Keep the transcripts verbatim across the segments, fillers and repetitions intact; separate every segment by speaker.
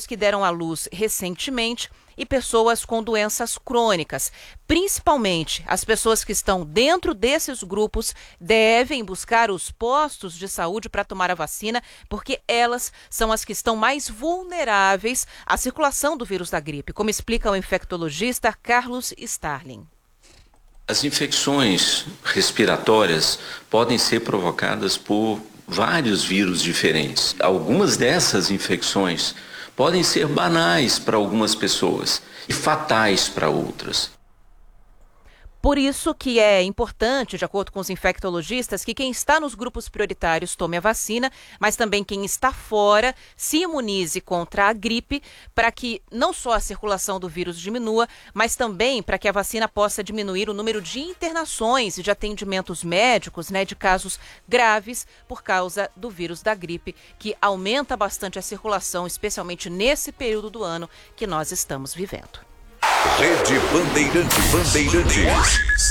Speaker 1: mulheres que deram à luz recentemente e pessoas com doenças crônicas. Principalmente, as pessoas que estão dentro desses grupos devem buscar os postos de saúde para tomar a vacina, porque elas são as que estão mais vulneráveis à circulação do vírus da gripe, como explica o infectologista Carlos Starling.
Speaker 2: As infecções respiratórias podem ser provocadas por vários vírus diferentes. Algumas dessas infecções podem ser banais para algumas pessoas e fatais para outras.
Speaker 1: Por isso que é importante, de acordo com os infectologistas, que quem está nos grupos prioritários tome a vacina, mas também quem está fora se imunize contra a gripe, para que não só a circulação do vírus diminua, mas também para que a vacina possa diminuir o número de internações e de atendimentos médicos, né, de casos graves por causa do vírus da gripe, que aumenta bastante a circulação, especialmente nesse período do ano que nós estamos vivendo.
Speaker 3: Rede Bandeirante Bandeirantes.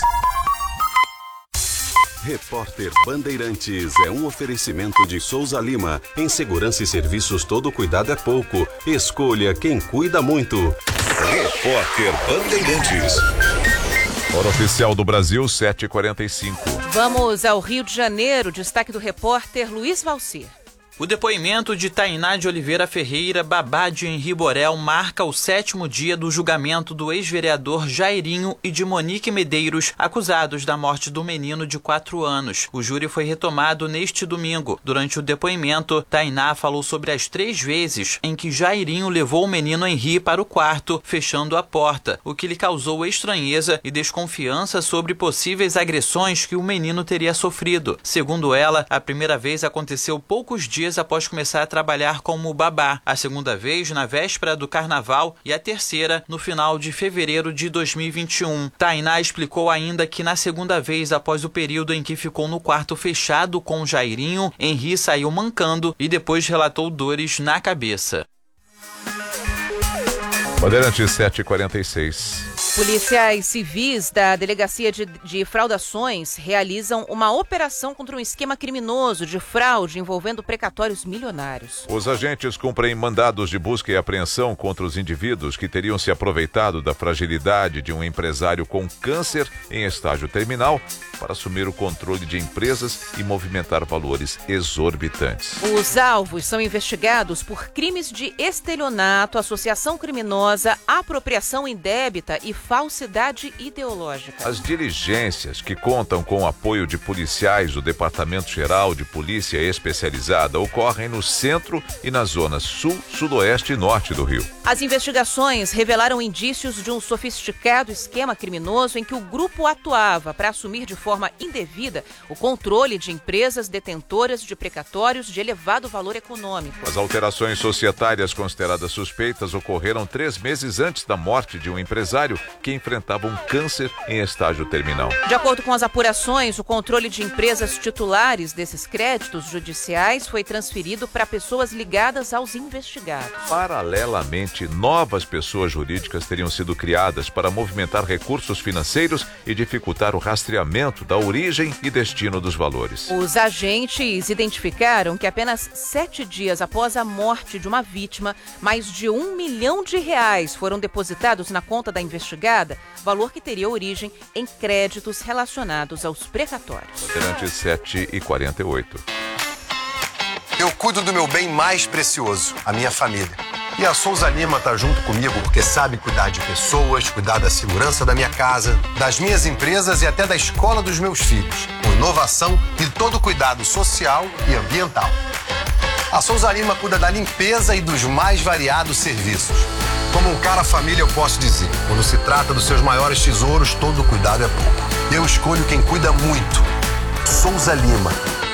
Speaker 4: Repórter Bandeirantes é um oferecimento de Souza Lima. Em segurança e serviços, todo cuidado é pouco. Escolha quem cuida muito.
Speaker 3: Repórter Bandeirantes.
Speaker 5: Hora oficial do Brasil, sete e quarenta e cinco.
Speaker 1: Vamos ao Rio de Janeiro. Destaque do repórter Luiz Valcir.
Speaker 6: O depoimento de Tainá de Oliveira Ferreira, babá de Henri Borel, marca o sétimo dia do julgamento do ex-vereador Jairinho e de Monique Medeiros, acusados da morte do menino de quatro anos. O júri foi retomado neste domingo. Durante o depoimento, Tainá falou sobre as três vezes em que Jairinho levou o menino Henri para o quarto, fechando a porta, o que lhe causou estranheza e desconfiança sobre possíveis agressões que o menino teria sofrido. Segundo ela, a primeira vez aconteceu poucos dias após começar a trabalhar como babá, a segunda vez na véspera do carnaval e a terceira no final de fevereiro de dois mil e vinte e um. Tainá explicou ainda que na segunda vez após o período em que ficou no quarto fechado com Jairinho, Henri saiu mancando e depois relatou dores na cabeça.
Speaker 5: Bandeirantes sete e quarenta e seis.
Speaker 1: Policiais civis da Delegacia de, de Fraudações realizam uma operação contra um esquema criminoso de fraude envolvendo precatórios milionários.
Speaker 5: Os agentes cumprem mandados de busca e apreensão contra os indivíduos que teriam se aproveitado da fragilidade de um empresário com câncer em estágio terminal para assumir o controle de empresas e movimentar valores exorbitantes.
Speaker 1: Os alvos são investigados por crimes de estelionato, associação criminosa, apropriação indébita e falsidade ideológica.
Speaker 5: As diligências, que contam com o apoio de policiais do Departamento Geral de Polícia Especializada, ocorrem no centro e nas zonas sul, sudoeste e norte do Rio.
Speaker 1: As investigações revelaram indícios de um sofisticado esquema criminoso em que o grupo atuava para assumir de forma indevida o controle de empresas detentoras de precatórios de elevado valor econômico.
Speaker 5: As alterações societárias consideradas suspeitas ocorreram três meses antes da morte de um empresário que enfrentava um câncer em estágio terminal.
Speaker 1: De acordo com as apurações, o controle de empresas titulares desses créditos judiciais foi transferido para pessoas ligadas aos investigados.
Speaker 5: Paralelamente, novas pessoas jurídicas teriam sido criadas para movimentar recursos financeiros e dificultar o rastreamento da origem e destino dos valores.
Speaker 1: Os agentes identificaram que apenas sete dias após a morte de uma vítima, mais de um milhão de reais foram depositados na conta da investigada, valor que teria origem em créditos relacionados aos precatórios.
Speaker 5: Durante sete e quarenta e oito.
Speaker 7: Eu cuido do meu bem mais precioso, a minha família. E a Souza Lima tá junto comigo porque sabe cuidar de pessoas, cuidar da segurança da minha casa, das minhas empresas e até da escola dos meus filhos, com inovação e todo cuidado social e ambiental. A Souza Lima cuida da limpeza e dos mais variados serviços. Como um cara família, eu posso dizer, quando se trata dos seus maiores tesouros, todo cuidado é pouco. Eu escolho quem cuida muito. Souza Lima.